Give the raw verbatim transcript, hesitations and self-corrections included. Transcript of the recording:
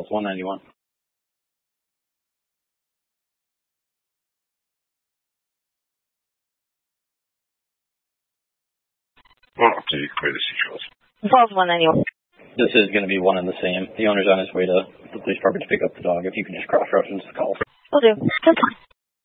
calls, one ninety-one. Well, to courtesy calls. Calls one ninety-one. This is going to be one and the same. The owner's on his way to the police department to pick up the dog. If you can just cross-reference the calls. Will do. Just fine.